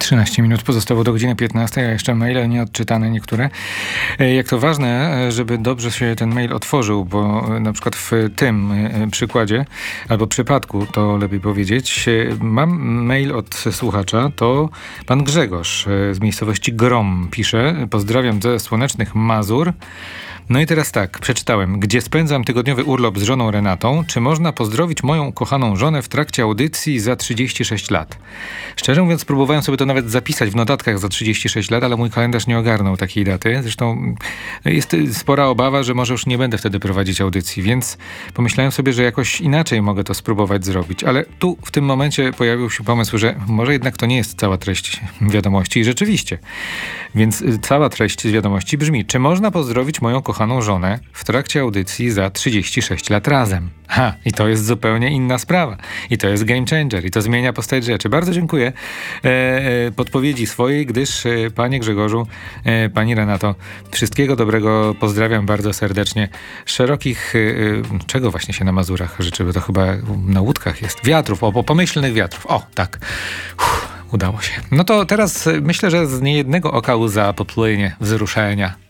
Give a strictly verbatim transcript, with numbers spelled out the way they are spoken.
trzynaście minut pozostało do godziny piętnastej, a jeszcze maile nieodczytane niektóre. Jak to ważne, żeby dobrze się ten mail otworzył, bo na przykład w tym przykładzie, albo przypadku, to lepiej powiedzieć, mam mail od słuchacza, to pan Grzegorz z miejscowości Grom pisze: pozdrawiam ze słonecznych Mazur. No i teraz tak, przeczytałem. Gdzie spędzam tygodniowy urlop z żoną Renatą, czy można pozdrowić moją ukochaną żonę w trakcie audycji za trzydzieści sześć lat? Szczerze mówiąc, próbowałem sobie to nawet zapisać w notatkach za trzydzieści sześć lat, ale mój kalendarz nie ogarnął takiej daty. Zresztą jest spora obawa, że może już nie będę wtedy prowadzić audycji, więc pomyślałem sobie, że jakoś inaczej mogę to spróbować zrobić. Ale tu w tym momencie pojawił się pomysł, że może jednak to nie jest cała treść wiadomości. I rzeczywiście. Więc cała treść z wiadomości brzmi: czy można pozdrowić moją kochaną żonę w trakcie audycji za trzydzieści sześć lat razem? Ha, i to jest zupełnie inna sprawa. I to jest game changer. I to zmienia postać rzeczy. Bardzo dziękuję e, e, podpowiedzi swojej, gdyż e, panie Grzegorzu, e, pani Renato, wszystkiego dobrego. Pozdrawiam bardzo serdecznie. Szerokich, e, czego właśnie się na Mazurach życzy, bo to chyba na łódkach jest. Wiatrów, o, pomyślnych wiatrów. O, tak. Uff, udało się. No to teraz myślę, że z niejednego oka łza popłynie wzruszenia.